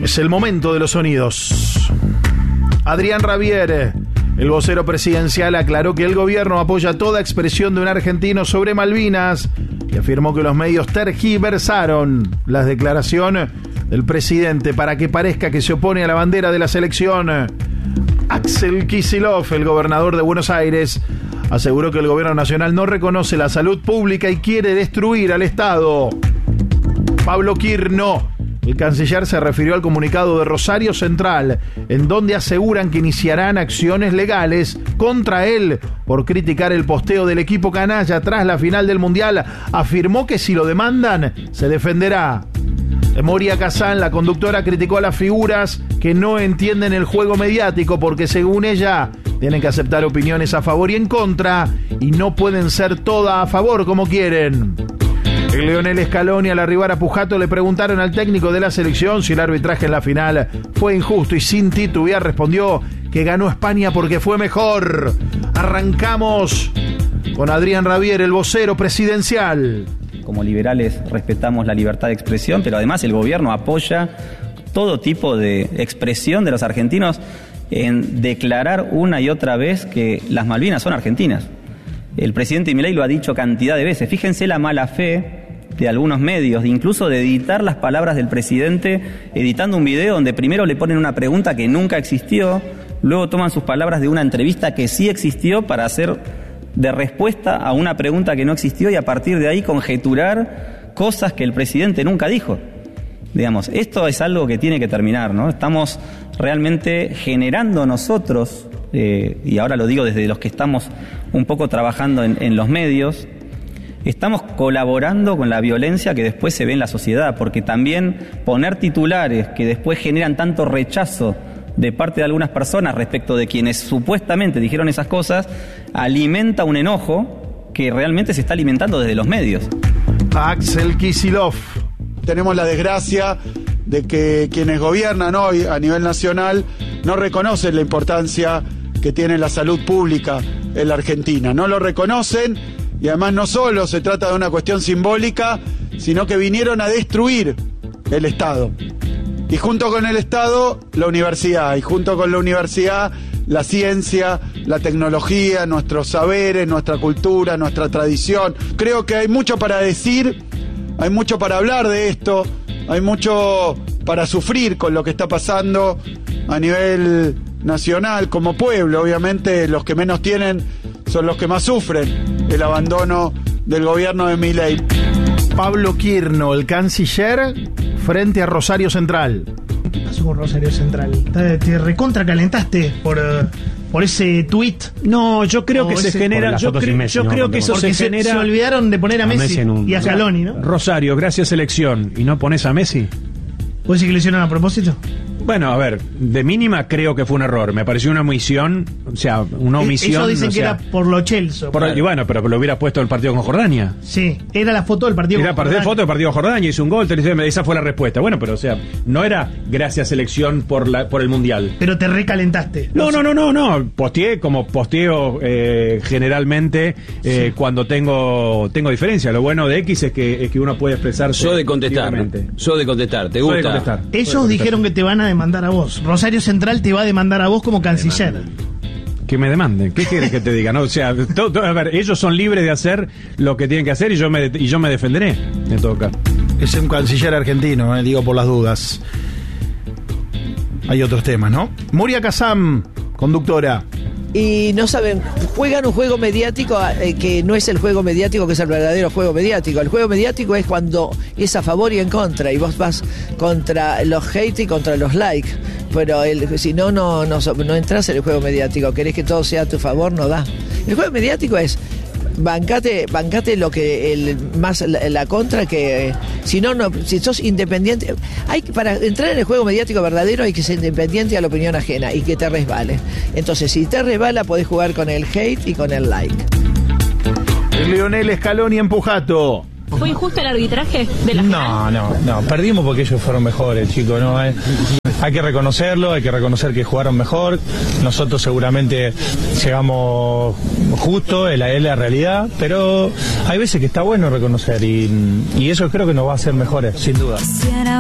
Es el momento de los sonidos. Adrián Rabier, el vocero presidencial, aclaró que el gobierno apoya toda expresión de un argentino sobre Malvinas y afirmó que los medios tergiversaron las declaraciones del presidente para que parezca que se opone a la bandera de la selección. Axel Kicillof, el gobernador de Buenos Aires, aseguró que el gobierno nacional no reconoce la salud pública y quiere destruir al Estado. Pablo Kirno, el canciller, se refirió al comunicado de Rosario Central, en donde aseguran que iniciarán acciones legales contra él por criticar el posteo del equipo canalla tras la final del Mundial. Afirmó que si lo demandan, se defenderá. Moria Kazan, la conductora, criticó a las figuras que no entienden el juego mediático porque, según ella, tienen que aceptar opiniones a favor y en contra y no pueden ser todas a favor como quieren. Lionel Scaloni, al arribar a Pujato, le preguntaron al técnico de la selección si el arbitraje en la final fue injusto y sin titubear respondió que ganó España porque fue mejor. Arrancamos con Adrián Rabier, el vocero presidencial. Como liberales respetamos la libertad de expresión, pero además el gobierno apoya todo tipo de expresión de los argentinos en declarar una y otra vez que las Malvinas son argentinas. El presidente Milei lo ha dicho cantidad de veces. Fíjense la mala fe de algunos medios, incluso de editar las palabras del presidente, editando un video donde primero le ponen una pregunta que nunca existió, luego toman sus palabras de una entrevista que sí existió para hacer de respuesta a una pregunta que no existió y a partir de ahí conjeturar cosas que el presidente nunca dijo. Digamos, esto es algo que tiene que terminar, ¿no? Estamos realmente generando nosotros, y ahora lo digo desde los que estamos un poco trabajando en los medios, estamos colaborando con la violencia que después se ve en la sociedad, porque también poner titulares que después generan tanto rechazo de parte de algunas personas respecto de quienes supuestamente dijeron esas cosas, alimenta un enojo que realmente se está alimentando desde los medios. Axel Kicillof. Tenemos la desgracia de que quienes gobiernan hoy a nivel nacional no reconocen la importancia que tiene la salud pública en la Argentina. No lo reconocen y además no solo se trata de una cuestión simbólica, sino que vinieron a destruir el Estado. Y junto con el Estado, la universidad. Y junto con la universidad, la ciencia, la tecnología, nuestros saberes, nuestra cultura, nuestra tradición. Creo que hay mucho para decir, hay mucho para hablar de esto, hay mucho para sufrir con lo que está pasando a nivel nacional, como pueblo. Obviamente, los que menos tienen son los que más sufren el abandono del gobierno de Milei. Pablo Kirno, el canciller, frente a Rosario Central. ¿Qué pasó con Rosario Central? ¿Te recontracalentaste por ese tuit? No, yo creo que se genera. Yo creo que eso se genera. Se olvidaron de poner a Messi y a Scaloni, ¿no? Rosario, gracias selección. ¿Y no pones a Messi? ¿Puede decir que lo hicieron a propósito? Bueno, a ver, de mínima creo que fue un error. Me pareció una omisión, o sea, una omisión. Ellos dicen que era por lo Chelsea. Y bueno, pero lo hubiera puesto el partido con Jordania. Sí, era la foto del partido con Jordania. Era la foto del partido con Jordania, hizo un gol, esa fue la respuesta. Bueno, pero o sea, no era gracias selección por el Mundial. Pero te recalentaste. No. Posteé como posteo generalmente cuando tengo diferencia. Lo bueno de X es que uno puede expresarse. Yo de contestar, ¿te gusta? Ellos dijeron que te van a demandar a vos. Rosario Central te va a demandar a vos como canciller. Que me demanden. ¿Qué quieres que te diga? No, o sea, a ver, ellos son libres de hacer lo que tienen que hacer y yo me defenderé, en todo caso. Es un canciller argentino, digo por las dudas. Hay otros temas, ¿no? Moria Kazan, conductora. Y no saben, juegan un juego mediático que no es el juego mediático que es el verdadero juego mediático. El juego mediático es cuando es a favor y en contra, y vos vas contra los hate y contra los like. Pero si no entras en el juego mediático, querés que todo sea a tu favor, no da. El juego mediático es bancate lo que más la contra, que si sos independiente, para entrar en el juego mediático verdadero hay que ser independiente a la opinión ajena y que te resbale. Entonces, si te resbala, podés jugar con el hate y con el like. Lionel Scaloni en Pujato. ¿Fue injusto el arbitraje de la final? No, perdimos porque ellos fueron mejores, chicos, ¿no? Hay que reconocerlo, hay que reconocer que jugaron mejor. Nosotros seguramente llegamos justo, es la realidad, pero hay veces que está bueno reconocer y eso creo que nos va a hacer mejores, sin duda.